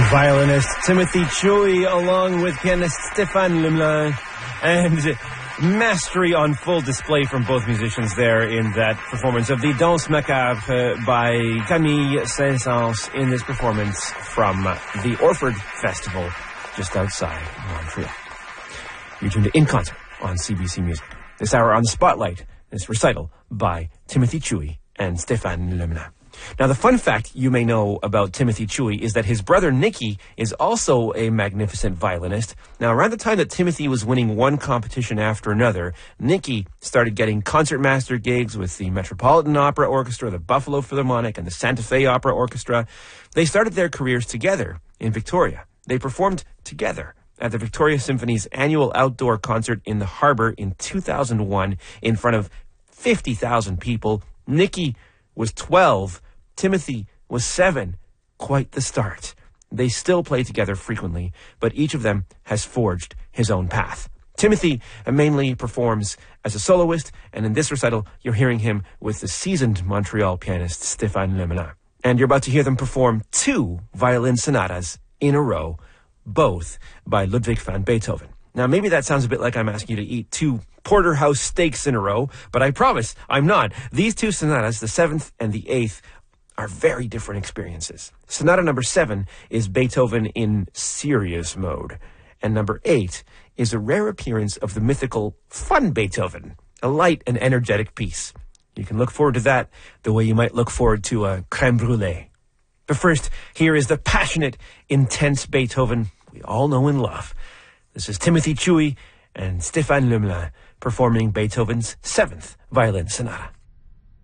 Violinist Timothy Chewy along with pianist Stéphane Lemelin, and mastery on full display from both musicians there in that performance of the Danse Macabre by Camille Saint-Saëns in this performance from the Orford Festival just outside Montreal. You're tuned to In Concert on CBC Music. This hour on the Spotlight, this recital by Timothy Chewy and Stéphane Lemelin. Now, the fun fact you may know about Timothy Chewy is that his brother Nicky is also a magnificent violinist. Now, around the time that Timothy was winning one competition after another, Nicky started getting concertmaster gigs with the Metropolitan Opera Orchestra, the Buffalo Philharmonic, and the Santa Fe Opera Orchestra. They started their careers together in Victoria. They performed together at the Victoria Symphony's annual outdoor concert in the Harbour in 2001 in front of 50,000 people. Nicky was 12. Timothy was 7. Quite the start. They still play together frequently, but each of them has forged his own path. Timothy mainly performs as a soloist, and in this recital, you're hearing him with the seasoned Montreal pianist Stéphane Lemelin. And you're about to hear them perform 2 violin sonatas in a row, both by Ludwig van Beethoven. Now, maybe that sounds a bit like I'm asking you to eat 2 porterhouse steaks in a row, but I promise I'm not. These 2 sonatas, the 7th and the 8th, are very different experiences. Sonata number 7 is Beethoven in serious mode, and number 8 is a rare appearance of the mythical fun Beethoven, a light and energetic piece. You can look forward to that the way you might look forward to a crème brûlée. But first, here is the passionate, intense Beethoven we all know and love. This is Timothy Chewy and Stéphane Lemelin performing Beethoven's 7th Violin Sonata.